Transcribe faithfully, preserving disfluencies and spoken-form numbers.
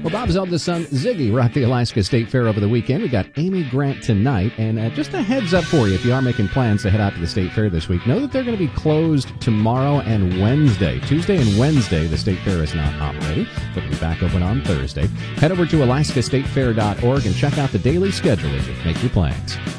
Well, Bob's eldest son, Ziggy, rocked the Alaska State Fair over the weekend. We got Amy Grant tonight. And uh, just a heads up for you, if you are making plans to head out to the State Fair this week, know that they're going to be closed tomorrow and Wednesday. Tuesday and Wednesday, the State Fair is not operating, but it'll be back open on Thursday. Head over to alaska state fair dot org and check out the daily schedule as you make your plans.